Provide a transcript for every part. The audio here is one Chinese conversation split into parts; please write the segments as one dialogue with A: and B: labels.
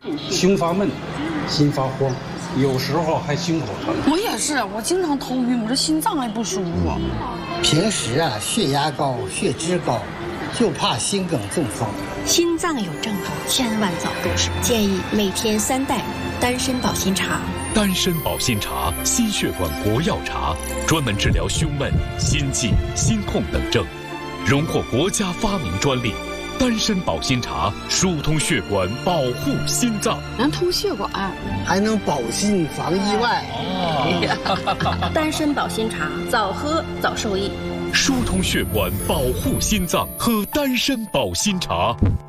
A: 胸发闷，心发慌，有时候还心口疼。
B: 我也是，我经常头晕，我这心脏还不舒服。
C: 平时血压高、血脂高，就怕心梗中风。
D: 心脏有症状，千万早重视。建议每天3袋丹参保心茶。
E: 丹参保心茶，心血管国药茶，专门治疗胸闷、心悸、心痛等症，荣获国家发明专利。丹参保心茶疏通血管，保护心脏，
B: 能通血管，
C: 还能保心防意外。
D: 丹参保心茶，早喝早受益。
E: 疏通血管，保护心脏，喝丹参保心茶。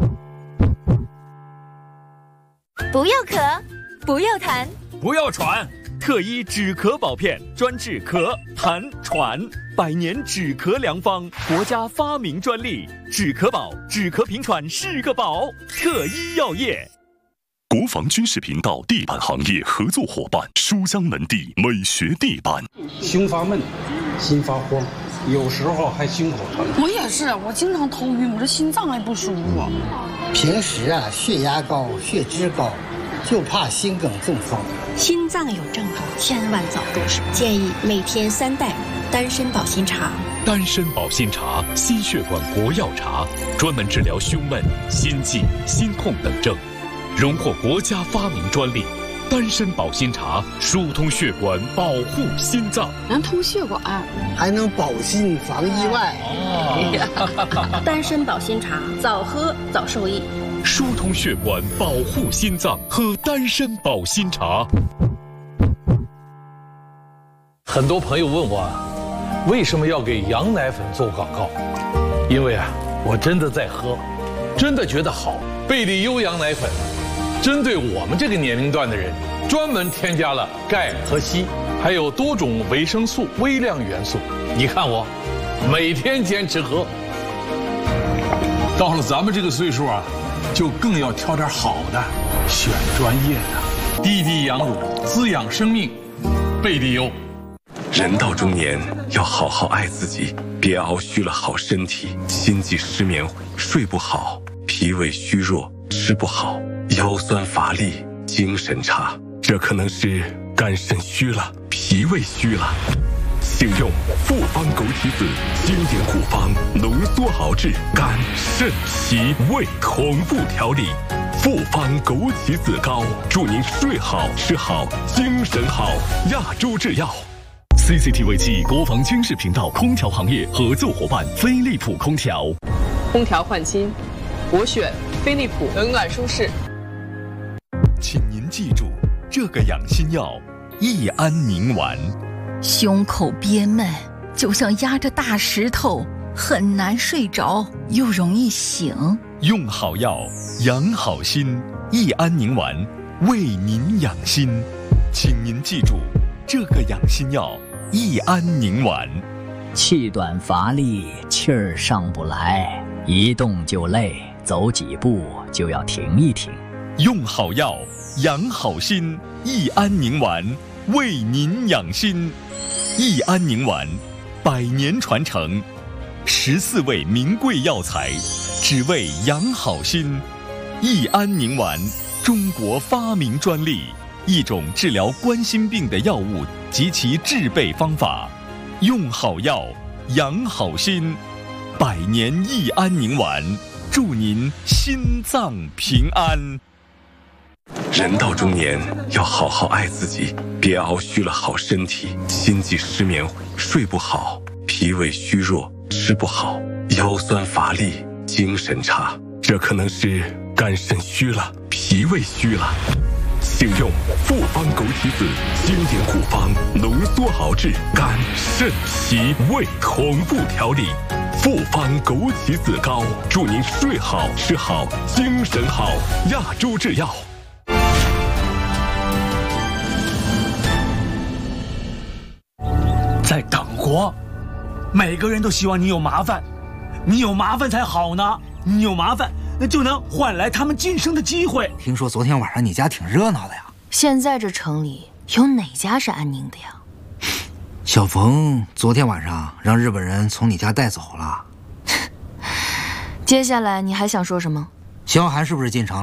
F: 不要咳，不要痰，
G: 不要喘，特医止咳保片，专治咳、痰、喘，100年止咳良方，国家发明专利。止咳宝，止咳平喘是个宝。特医药业。
E: 国防军事频道地板行业合作伙伴，书香门第美学地板。
A: 胸发闷，心发慌，有时候还心口疼。
B: 我也是，我经常头晕，我这心脏还不舒服。
C: 平时血压高、血脂高，就怕心梗中风。
D: 心脏有症状，千万早重视。建议每天3袋丹参保心茶。
E: 丹参保心茶，心血管国药茶，专门治疗胸闷、心悸、心痛等症，荣获国家发明专利。丹参保心茶疏通血管，保护心脏，
B: 能通血管，
C: 还能保心防意外。
D: 丹参保心茶，早喝早受益。
E: 疏通血管，保护心脏，喝丹参保心茶。
H: 很多朋友问我，为什么要给羊奶粉做广告？因为我真的在喝，真的觉得好。贝利优羊奶粉针对我们这个年龄段的人，专门添加了钙和硒，还有多种维生素、微量元素。你看我，每天坚持喝。
I: 到了咱们这个岁数就更要挑点好的，选专业的。滴滴羊乳，滋养生命，贝利优。
E: 人到中年，要好好爱自己，别熬虚了好身体，心悸失眠，睡不好，脾胃虚弱，吃不好，腰酸乏力，精神差，这可能是肝肾虚了，脾胃虚了。请用复方枸杞子经典古方，浓缩熬制肝、肾、脾、胃同步调理。复方枸杞子膏，祝您睡好、吃好、精神好。亚洲制药。CCTV 暨国防军事频道空调行业合作伙伴飞利浦空调。
J: 空调换新，我选飞利浦，冷暖舒适。
G: 请您记住这个养心药：益安宁丸。
F: 胸口憋闷，就像压着大石头，很难睡着，又容易醒。
G: 用好药，养好心。益安宁丸，为您养心。请您记住这个养心药：益安宁丸。
K: 气短乏力，气儿上不来，一动就累，走几步就要停一停。
G: 用好药，养好心。益安宁丸，为您养心。益安宁丸，100年传承，14味名贵药材，只为养好心。益安宁丸，中国发明专利，一种治疗冠心病的药物及其制备方法。用好药，养好心。100年益安宁丸，祝您心脏平安。
E: 人到中年，要好好爱自己，别熬虚了好身体，心悸失眠，睡不好，脾胃虚弱，吃不好，腰酸乏力，精神差，这可能是肝肾虚了，脾胃虚了。请用复方枸杞子经典古方，浓缩熬制肝、肾、脾、胃同步调理。复方枸杞子膏，祝您睡好、吃好、精神好。亚洲制药。
L: 在党国，每个人都希望你有麻烦，你有麻烦才好呢。你有麻烦，那就能换来他们晋升的机会。
C: 听说昨天晚上你家挺热闹的呀？
F: 现在这城里有哪家是安宁的呀？
C: 小冯昨天晚上让日本人从你家带走了。
F: 接下来你还想说什么？
C: 萧寒是不是进城了？